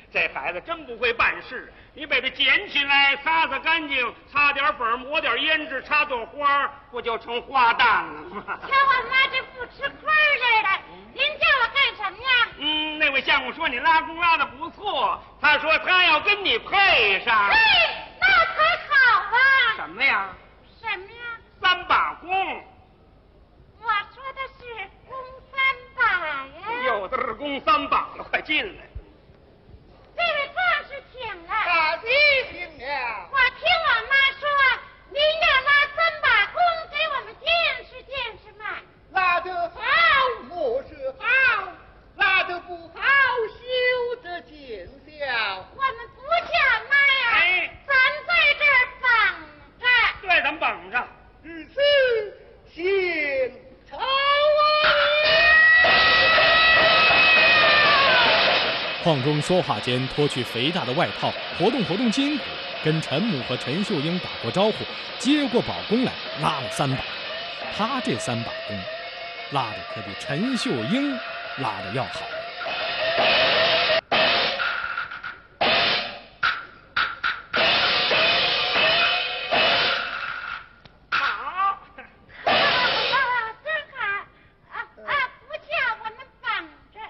这孩子真不会办事。你把它捡起来，擦擦干净，擦点粉，抹点胭脂，插朵花，不就成花旦了吗？ 瞧我妈这不吃亏似的，您叫我干什么呀？ 那位相公说你拉弓拉的不错，他说他要跟你配上。 嘿，那才好啊！ 什么呀？ 什么呀 ？3把弓。 我说的是弓3把呀。 有的是弓3把了，快进来。 这位壮士请了。 大弟请了。 我听我妈说，您要拉3把弓给我们见识见识嘛。 拉得好，莫是好；拉得不好，休得见笑。 我们不叫妈呀， 哎， 咱在这儿绑着。 对，咱们绑着。 如此，先朝啊！ 邝中说话间脱去肥大的外套，活动活动筋骨，跟陈母和陈秀英打过招呼，接过宝弓来拉了3把。他这3把弓拉的可比陈秀英拉的要好。 好， 真好不叫我们绑着。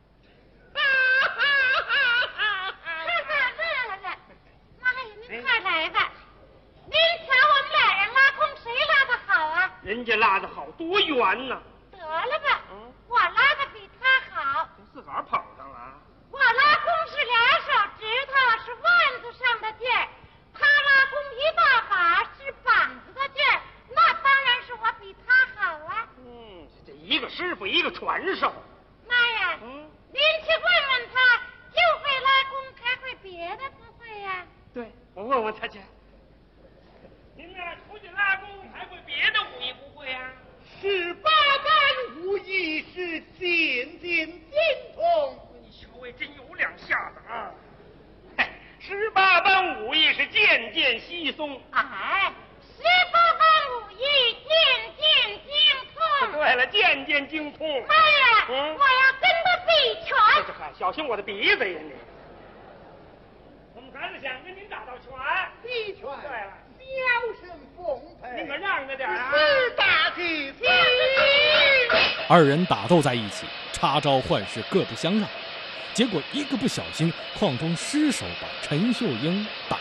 妈呀，您快来吧！您瞧我们俩人拉弓，谁拉的好啊？ 人家拉的好，多圆呢。 得了吧，我拉的比他好。 自个儿捧上了。 我拉弓是2手指头，是腕子上的劲儿；他拉弓1大把，是膀子的劲儿。那当然是我比他好啊。 这一个师傅，一个传授。 妈呀，您去问问他，就会拉弓，还会别的不会呀？ 对，我问问他去。您呢，出去拉弓，还会别的武艺不会呀 18般武艺是渐渐精通。 你小尉真有2下子啊！18般武艺是渐渐稀松。 哎，18般武艺渐渐精通。 对了，渐渐精通。 妈呀，我要跟他比拳。 嗨，小心我的鼻子呀你！我们孩子想跟您打道拳。 比拳。 对了， 笑声奉陪。 您可让着点啊！ 是大弟子。 2人打斗在一起，插招换式，各不相让。结果一个不小心，邝中失手把陈秀英打了。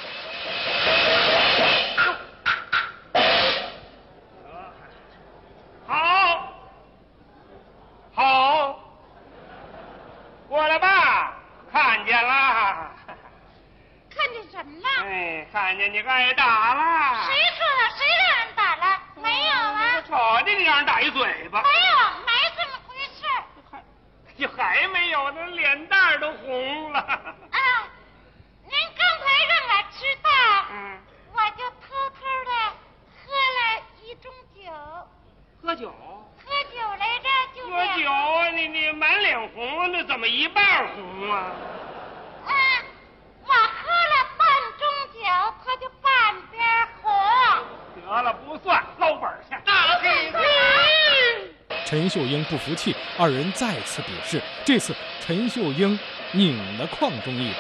好，过来吧，看见了。 看见什么了？ 看见你挨打了。 谁说了？谁让人打了？没有啊。 瞅见你让人打一嘴巴。 没有，没这么回事。 还没有，那脸蛋都红了。 您刚才让我知道，我就偷偷的喝了1盅酒。 喝酒？ 喝酒来着，就喝酒，你满脸红，那怎么一半红啊？ 我喝了半盅酒，他就半边红。 得了，不算，捞本去。 大弟子。 陈秀英不服气，2人再次比试。这次陈秀英拧了邝中一把。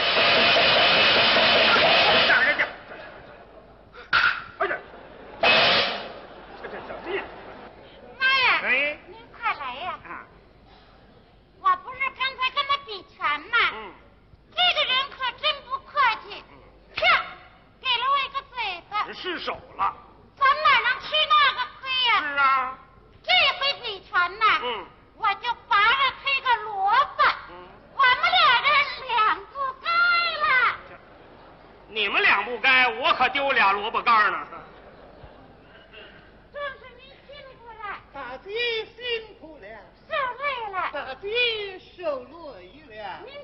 妈呀！您快来呀！我不是刚才跟他比拳吗？这个人可真不客气，啪，给了我一个嘴巴。 失手了。 咱哪能吃那个亏呀？ 是啊。 这回比拳呢，我就拔了他个萝卜。我们俩人2不该了。 你们2不该，我可丢俩萝卜干呢。 壮士您辛苦了。 大弟辛苦了。 受累了。 大弟受累了。